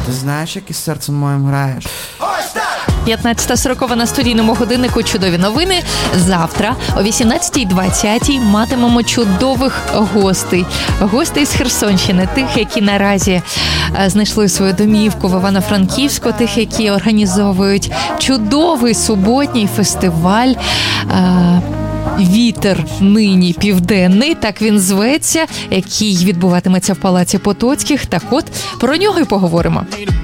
Ти знаєш, як із серцем моїм граєш? 15:40 на студійному годиннику «Чудові новини». Завтра о 18:20 матимемо чудових гостей. Гостей з Херсонщини, тих, які наразі знайшли свою домівку в Івано-Франківську, тих, які організовують чудовий суботній фестиваль «Вітер нині південний», так він зветься, який відбуватиметься в Палаці Потоцьких. Так от, про нього й поговоримо.